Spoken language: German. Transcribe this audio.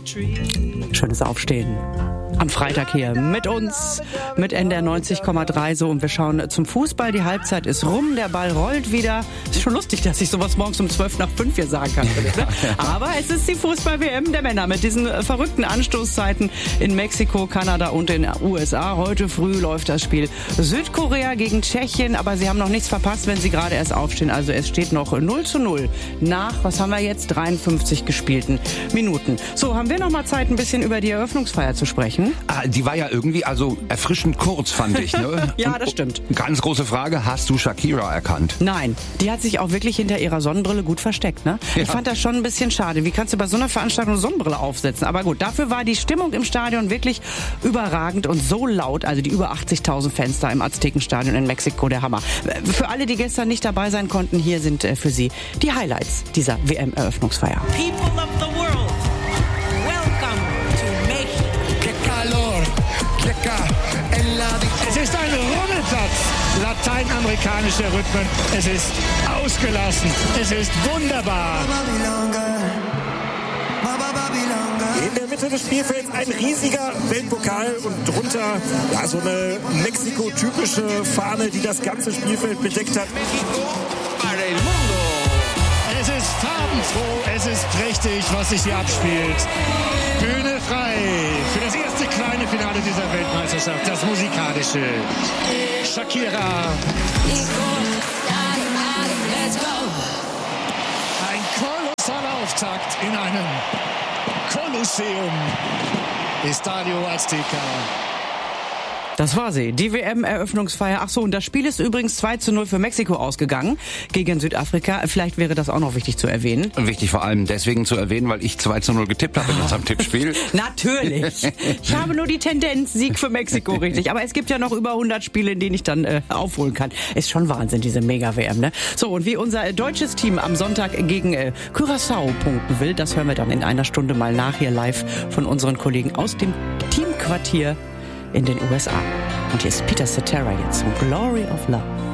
Schönes Aufstehen. Am Freitag hier mit uns, mit NDR 90,3 so, und wir schauen zum Fußball. Die Halbzeit ist rum, der Ball rollt wieder. Ist schon lustig, dass ich sowas morgens um 5:12 hier sagen kann. Aber es ist die Fußball-WM der Männer mit diesen verrückten Anstoßzeiten in Mexiko, Kanada und den USA. Heute früh läuft das Spiel Südkorea gegen Tschechien, aber sie haben noch nichts verpasst, wenn sie gerade erst aufstehen. Also es steht noch 0:0 nach, was haben wir jetzt, 53 gespielten Minuten. So, haben wir noch mal Zeit, ein bisschen über die Eröffnungsfeier zu sprechen? Die war ja irgendwie erfrischend kurz, fand ich. Ne? Ja, das stimmt. Ganz große Frage, hast du Shakira erkannt? Nein, die hat sich auch wirklich hinter ihrer Sonnenbrille gut versteckt. Ne? Ja. Ich fand das schon ein bisschen schade. Wie kannst du bei so einer Veranstaltung eine Sonnenbrille aufsetzen? Aber gut, dafür war die Stimmung im Stadion wirklich überragend und so laut. Also die über 80.000 Fans da im Aztekenstadion in Mexiko, der Hammer. Für alle, die gestern nicht dabei sein konnten, hier sind für Sie die Highlights dieser WM-Eröffnungsfeier. People of the world, welcome to Mexico. Es ist ein Rummelplatz lateinamerikanischer Rhythmen. Es ist ausgelassen. Es ist wunderbar. In der Mitte des Spielfelds ein riesiger Weltpokal und drunter so eine Mexiko-typische Fahne, die das ganze Spielfeld bedeckt hat. Es ist farbenfroh, es ist prächtig, was sich hier abspielt. Bühne frei für das erste kleine Finale dieser Weltmeisterschaft, das musikalische. Shakira. Ein kolossaler Auftakt in einem Kolosseum. Estadio Azteca. Das war sie, die WM-Eröffnungsfeier. Ach so, und das Spiel ist übrigens 2:0 für Mexiko ausgegangen gegen Südafrika. Vielleicht wäre das auch noch wichtig zu erwähnen. Wichtig vor allem deswegen zu erwähnen, weil ich 2:0 getippt habe in unserem Tippspiel. Natürlich. Ich habe nur die Tendenz, Sieg für Mexiko, richtig. Aber es gibt ja noch über 100 Spiele, in denen ich dann aufholen kann. Ist schon Wahnsinn, diese Mega-WM, ne? So, und wie unser deutsches Team am Sonntag gegen Curaçao punkten will, das hören wir dann in einer Stunde mal nach hier live von unseren Kollegen aus dem Teamquartier in den USA. Und hier ist Peter Cetera jetzt zum Glory of Love.